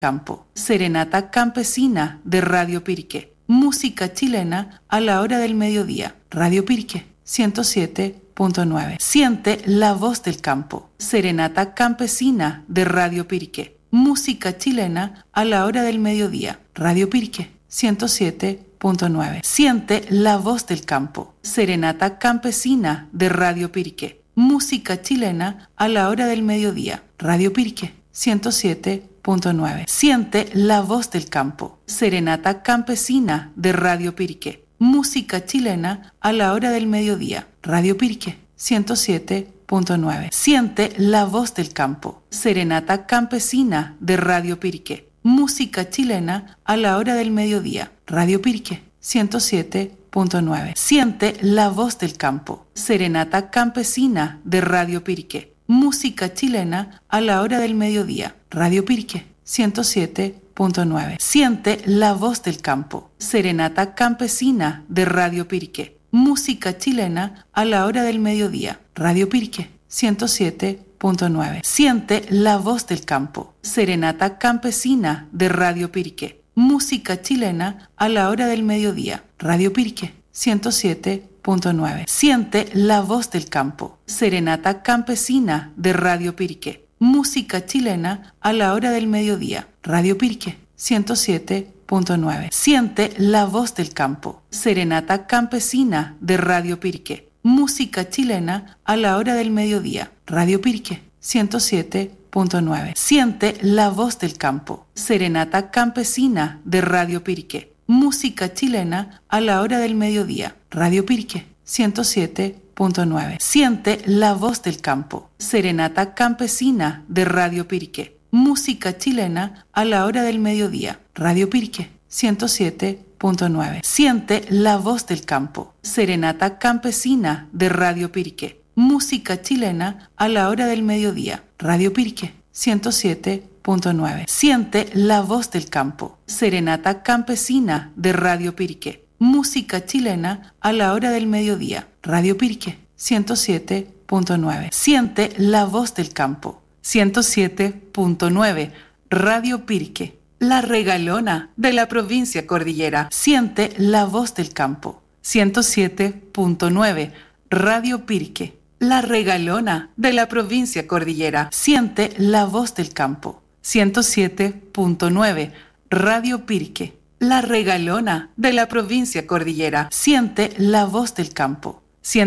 campo. Serenata campesina de Radio Piriqué. Música chilena a la hora del mediodía. Radio Piriqué 107.9. Siente la voz del campo. Serenata campesina de Radio Piriqué. Música chilena a la hora del mediodía. Radio Piriqué 107.9. Siente la voz del campo. Serenata campesina de Radio Piriqué. Música chilena a la hora del mediodía. Radio Piriqué 107.9. Siente la voz del campo. Serenata campesina de Radio Piriqué. Música chilena a la hora del mediodía. Radio Piriqué 107.9. Siente la voz del campo. Serenata campesina de Radio Piriqué. Música chilena a la hora del mediodía. Radio Piriqué 107.9. Siente la voz del campo. Serenata campesina de Radio Piriqué. Música chilena a la hora del mediodía. Radio Piriqué 107.9. Siente la voz del campo. Serenata campesina de Radio Piriqué. Música chilena a la hora del mediodía. Radio Piriqué 107.9. Siente la voz del campo. Serenata campesina de Radio Piriqué. Música chilena a la hora del mediodía. Radio Piriqué 107.9. Siente la voz del campo. Serenata campesina de Radio Piriqué. Música chilena a la hora del mediodía. Radio Piriqué 107.9. Siente la voz del campo. Serenata campesina de Radio Piriqué. Música chilena a la hora del mediodía. Radio Piriqué 107.9. Siente la voz del campo. Serenata campesina de Radio Piriqué. Música chilena a la hora del mediodía. Radio Piriqué 107.9. Siente la voz del campo. Serenata campesina de Radio Piriqué. Música chilena a la hora del mediodía. Radio Piriqué 107.9. Siente la voz del campo. Serenata campesina de Radio Piriqué. Música chilena a la hora del mediodía. Radio Piriqué 107.9. Siente la voz del campo. Serenata campesina de Radio Piriqué. Música chilena a la hora del mediodía. Radio Piriqué 107.9. Siente la voz del campo. 107.9. Radio Piriqué. La regalona de la provincia cordillera. Siente la voz del campo. 107.9. Radio Piriqué. La regalona de la provincia cordillera. Siente la voz del campo. 107.9. Radio Piriqué. La regalona de la provincia cordillera. Siente la voz del campo.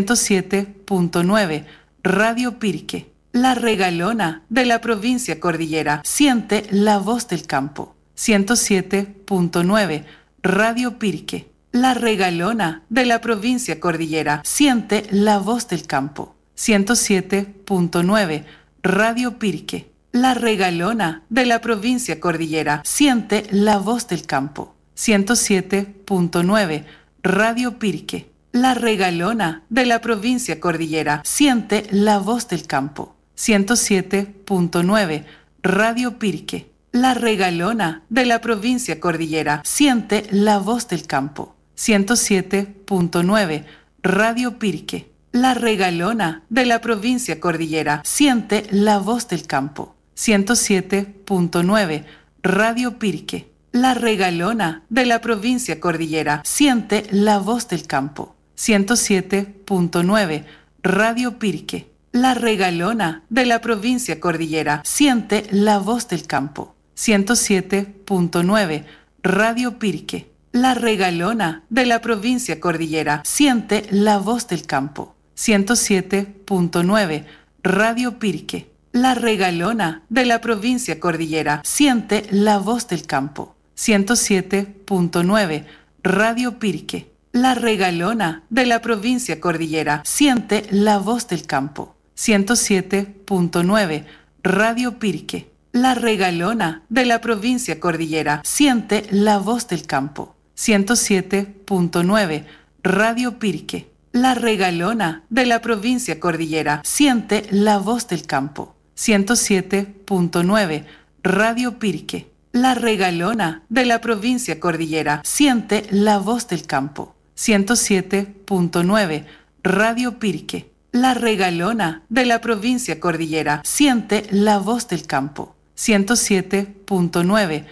107.9. Radio Piriqué. La regalona de la provincia cordillera. Siente la voz del campo. 107.9. Radio Piriqué. La regalona de la provincia cordillera. Siente la voz del campo. 107.9. Radio Piriqué. La regalona de la provincia cordillera. Siente la voz del campo. 107.9. Radio Piriqué. La regalona de la provincia cordillera. Siente la voz del campo. 107.9. Radio Piriqué. La regalona de la provincia cordillera. Siente la voz del campo. 107.9. Radio Piriqué. La regalona de la provincia cordillera. Siente la voz del campo. 107.9. Radio Piriqué. La regalona de la provincia cordillera. Siente la voz del campo. 107.9. Radio Piriqué. La regalona de la provincia cordillera. Siente la voz del campo. 107.9. Radio Piriqué. La regalona de la provincia cordillera. Siente la voz del campo. 107.9. Radio Piriqué. La regalona de la provincia cordillera. Siente la voz del campo. 107.9. Radio Piriqué. La regalona de la provincia cordillera. Siente la voz del campo. 107.9. Radio Piriqué. La regalona de la provincia cordillera. Siente la voz del campo. 107.9. Radio Piriqué. La regalona de la provincia cordillera. Siente la voz del campo. 107.9. Radio Piriqué. La regalona de la provincia cordillera. Siente la voz del campo. 107.9. Radio Piriqué. La regalona de la provincia cordillera. Siente la voz del campo. 107.9.